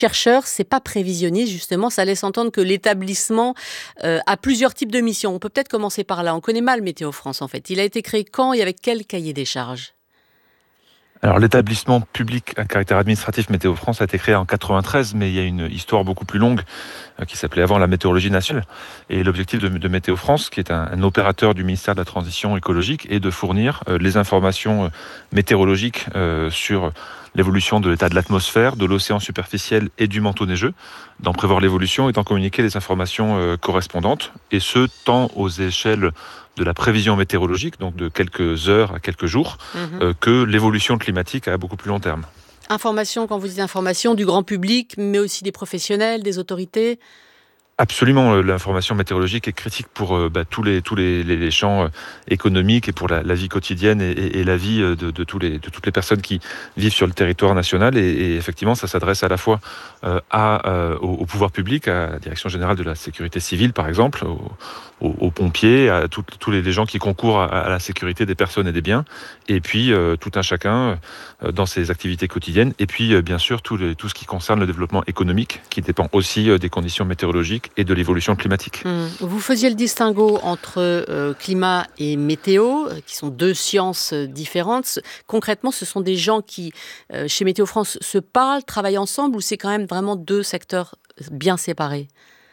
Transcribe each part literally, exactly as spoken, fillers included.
Chercheur, c'est pas prévisionniste, justement, ça laisse entendre que l'établissement euh, a plusieurs types de missions. On peut peut-être commencer par là. On connaît mal Météo France, en fait. Il a été créé quand et avec quel cahier des charges? Alors l'établissement public à caractère administratif Météo France a été créé en quatre-vingt-treize, mais il y a une histoire beaucoup plus longue euh, qui s'appelait avant la météorologie nationale. Et l'objectif de, de Météo France, qui est un, un opérateur du ministère de la Transition écologique, est de fournir euh, les informations euh, météorologiques euh, sur l'évolution de l'état de l'atmosphère, de l'océan superficiel et du manteau neigeux, d'en prévoir l'évolution et d'en communiquer les informations euh, correspondantes, et ce, tant aux échelles de la prévision météorologique, donc de quelques heures à quelques jours, Mhm. euh, que l'évolution climatique à beaucoup plus long terme. Information, quand vous dites information, du grand public, mais aussi des professionnels, des autorités. Absolument, euh, l'information météorologique est critique pour euh, bah, tous les tous les, les, les champs euh, économiques et pour la, la vie quotidienne et, et, et la vie euh, de, de, tous les, de toutes les personnes qui vivent sur le territoire national. Et, et effectivement, ça s'adresse à la fois euh, à, euh, au, au pouvoir public, à la Direction générale de la sécurité civile, par exemple, aux, aux, aux pompiers, à tous les, les gens qui concourent à, à la sécurité des personnes et des biens, et puis euh, tout un chacun euh, dans ses activités quotidiennes, et puis euh, bien sûr tout, les, tout ce qui concerne le développement économique, qui dépend aussi euh, des conditions météorologiques et de l'évolution climatique. Hum. Vous faisiez le distinguo entre euh, climat et météo, euh, qui sont deux sciences euh, différentes. Concrètement, ce sont des gens qui, euh, chez Météo France, se parlent, travaillent ensemble, ou c'est quand même vraiment deux secteurs bien séparés?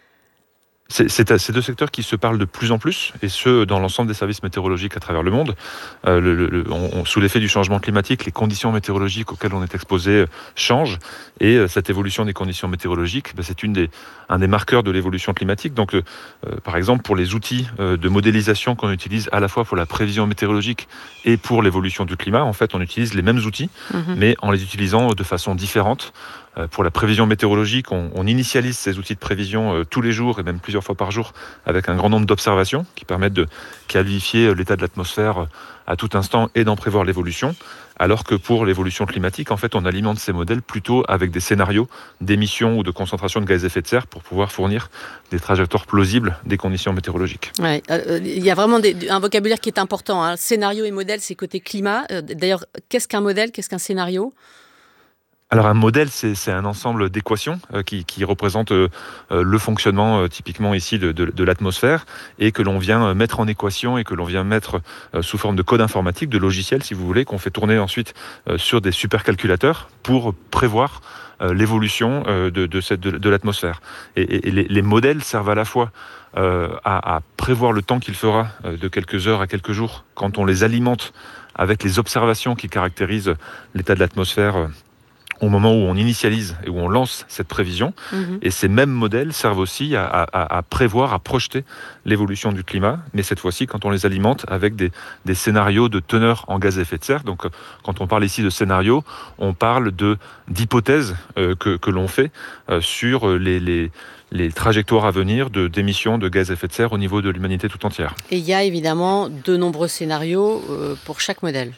C'est, c'est ces deux secteurs qui se parlent de plus en plus, et ce, dans l'ensemble des services météorologiques à travers le monde. Euh, le, le, on, on, sous l'effet du changement climatique, les conditions météorologiques auxquelles on est exposé euh, changent, et euh, cette évolution des conditions météorologiques, ben, c'est une des, un des marqueurs de l'évolution climatique. Donc, euh, par exemple, pour les outils euh, de modélisation qu'on utilise à la fois pour la prévision météorologique et pour l'évolution du climat, en fait, on utilise les mêmes outils, Mmh. mais en les utilisant de façon différente. Pour la prévision météorologique, on, on initialise ces outils de prévision euh, tous les jours et même plusieurs fois par jour avec un grand nombre d'observations qui permettent de qualifier l'état de l'atmosphère à tout instant et d'en prévoir l'évolution. Alors que pour l'évolution climatique, en fait, on alimente ces modèles plutôt avec des scénarios d'émissions ou de concentration de gaz à effet de serre pour pouvoir fournir des trajectoires plausibles des conditions météorologiques. Ouais, euh, il y a vraiment des, un vocabulaire qui est important, hein. Scénario et modèle, c'est côté climat. Euh, d'ailleurs, qu'est-ce qu'un modèle? Qu'est-ce qu'un scénario? Alors un modèle, c'est, c'est un ensemble d'équations euh, qui, qui représentent euh, le fonctionnement euh, typiquement ici de, de, de l'atmosphère, et que l'on vient mettre en équation et que l'on vient mettre euh, sous forme de code informatique, de logiciel si vous voulez, qu'on fait tourner ensuite euh, sur des supercalculateurs pour prévoir euh, l'évolution euh, de, de, cette, de, de l'atmosphère. Et, et, et les, les modèles servent à la fois euh, à, à prévoir le temps qu'il fera euh, de quelques heures à quelques jours quand on les alimente avec les observations qui caractérisent l'état de l'atmosphère euh, au moment où on initialise et où on lance cette prévision. Mmh. Et ces mêmes modèles servent aussi à, à, à prévoir, à projeter l'évolution du climat, mais cette fois-ci quand on les alimente avec des, des scénarios de teneur en gaz à effet de serre. Donc quand on parle ici de scénarios, on parle de, d'hypothèses euh, que, que l'on fait euh, sur les, les, les trajectoires à venir de, d'émissions de gaz à effet de serre au niveau de l'humanité tout entière. Et il y a évidemment de nombreux scénarios euh, pour chaque modèle.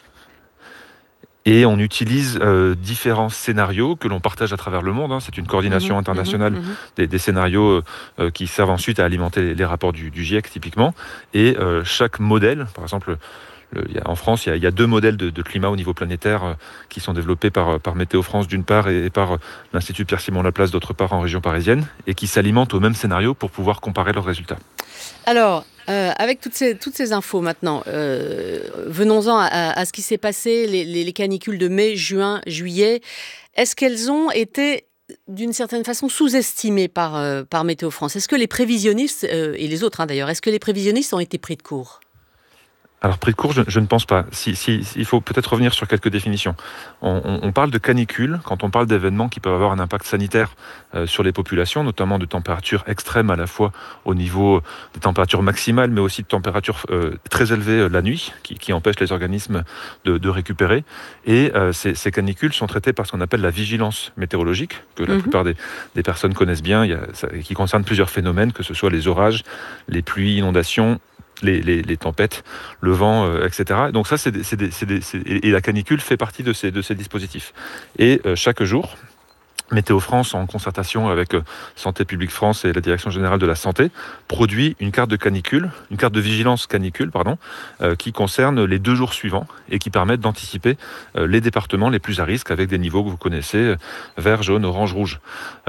Et on utilise euh, différents scénarios que l'on partage à travers le monde. Hein. C'est une coordination Mmh, internationale mmh, mmh. des, des scénarios euh, qui servent ensuite à alimenter les, les rapports du, du GIEC typiquement. Et euh, chaque modèle, par exemple, le, il y a, en France, il y a, il y a deux modèles de, de climat au niveau planétaire euh, qui sont développés par, par Météo France d'une part et, et par euh, l'Institut Pierre-Simon Laplace d'autre part en région parisienne, et qui s'alimentent au même scénario pour pouvoir comparer leurs résultats. Alors, euh, avec toutes ces, toutes ces infos maintenant, euh, venons-en à, à, à ce qui s'est passé, les, les, les canicules de mai, juin, juillet. Est-ce qu'elles ont été, d'une certaine façon, sous-estimées par, euh, par Météo France? Est-ce que les prévisionnistes, euh, et les autres hein, d'ailleurs, est-ce que les prévisionnistes ont été pris de court? Alors, pris de court, je, je ne pense pas. Si, si, il faut peut-être revenir sur quelques définitions. On, on, on parle de canicule quand on parle d'événements qui peuvent avoir un impact sanitaire euh, sur les populations, notamment de températures extrêmes à la fois au niveau des températures maximales, mais aussi de températures euh, très élevées euh, la nuit, qui, qui empêchent les organismes de, de récupérer. Et euh, ces, ces canicules sont traitées par ce qu'on appelle la vigilance météorologique, que la Mmh. plupart des, des personnes connaissent bien, il y a, ça, qui concerne plusieurs phénomènes, que ce soit les orages, les pluies, inondations, Les, les, les tempêtes, le vent, euh, et cetera. Donc ça, c'est des, c'est des, c'est des, c'est... et la canicule fait partie de ces, de ces dispositifs. Et euh, chaque jour, Météo France, en concertation avec euh, Santé publique France et la Direction générale de la santé, produit une carte de canicule, une carte de vigilance canicule, pardon, euh, qui concerne les deux jours suivants et qui permettent d'anticiper euh, les départements les plus à risque avec des niveaux que vous connaissez, euh, vert, jaune, orange, rouge.